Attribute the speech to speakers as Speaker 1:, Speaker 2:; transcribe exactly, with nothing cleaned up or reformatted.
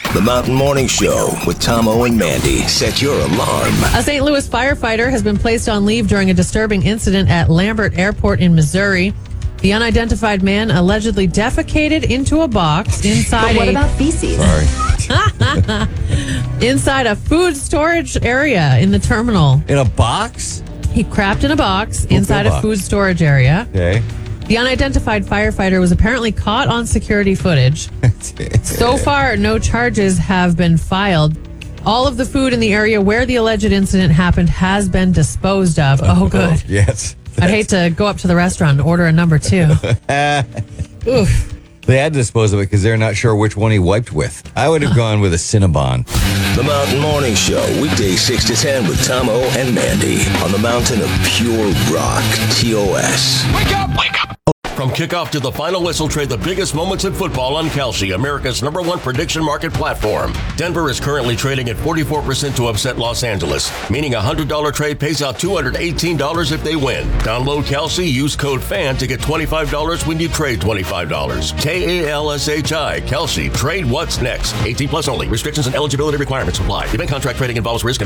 Speaker 1: The Mountain Morning Show with Tomo and Mandy. Set your alarm.
Speaker 2: A Saint Louis firefighter has been placed on leave during a disturbing incident at Lambert Airport in Missouri. The unidentified man allegedly defecated into a box inside
Speaker 3: But what
Speaker 2: a
Speaker 3: about feces?
Speaker 4: Sorry.
Speaker 2: inside a food storage area in the terminal.
Speaker 4: In a box?
Speaker 2: He crapped in a box
Speaker 4: Okay,
Speaker 2: inside a
Speaker 4: box.
Speaker 2: food storage area.
Speaker 4: Okay.
Speaker 2: The unidentified firefighter was apparently caught on security footage. So far, no charges have been filed. All of the food in the area where the alleged incident happened has been disposed of. Oh, good.
Speaker 4: Yes.
Speaker 2: I'd hate to go up to the restaurant and order a number two. Oof.
Speaker 4: They had to dispose of it because they're not sure which one he wiped with. I would have gone with a Cinnabon.
Speaker 1: The Mountain Morning Show, weekdays six to ten with Tomo and Mandy on the mountain of pure rock, T O S.
Speaker 5: Wake up! Wake up!
Speaker 6: From kickoff to the final whistle, trade the biggest moments in football on Kalshi, America's number one prediction market platform. Denver is currently trading at forty-four percent to upset Los Angeles, meaning a one hundred dollars trade pays out two hundred eighteen dollars if they win. Download Kalshi, use code FAN to get twenty-five dollars when you trade twenty-five dollars. K A L S H I, Kalshi. Trade what's next. eighteen plus only. Restrictions and eligibility requirements apply. Event contract trading involves risk and